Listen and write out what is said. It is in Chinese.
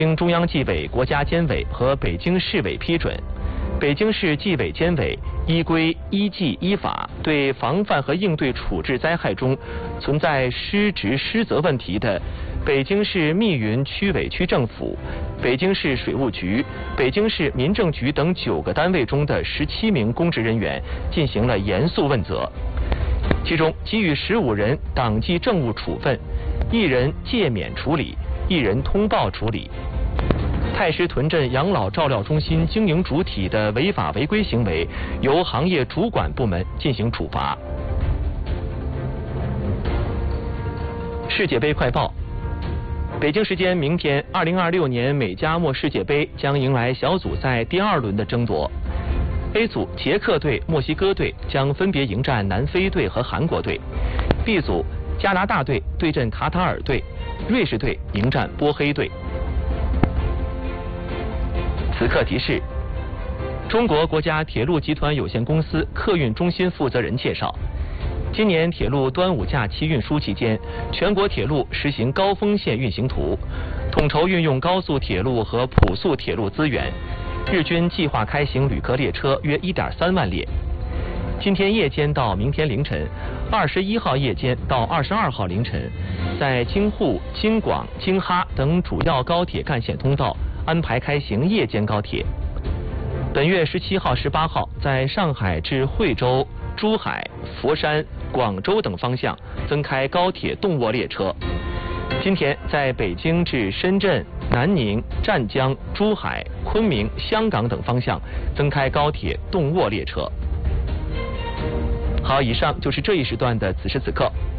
经中央纪委国家监委和北京市委批准，北京市纪委监委依规依纪依法对防范和应对处置灾害中存在失职失责问题的北京市密云区委区政府、北京市水务局、北京市民政局等9个单位中的17名公职人员进行了严肃问责，其中给予15人党纪政务处分，1人诫勉处理，1人通报处理。太师屯镇养老照料中心经营主体的违法违规行为，由行业主管部门进行处罚。世界杯快报。北京时间明天，2026年美加墨世界杯将迎来小组赛第2轮的争夺。A 组捷克队、墨西哥队将分别迎战南非队和韩国队 ；B 组加拿大队对阵卡塔尔队，瑞士队迎战波黑队。此刻提示：中国国家铁路集团有限公司客运中心负责人介绍，今年铁路端午假期运输期间，全国铁路实行高峰线运行图，统筹运用高速铁路和普速铁路资源，日均计划开行旅客列车约1.3万列。今天夜间到明天凌晨，21号夜间到22号凌晨，在京沪、京广、京哈等主要高铁干线通道安排开行夜间高铁。本月17号、18号，在上海至惠州、珠海、佛山、广州等方向增开高铁动卧列车。今天在北京至深圳、南宁、湛江、珠海、昆明、香港等方向增开高铁动卧列车。好，以上就是这一时段的此时此刻。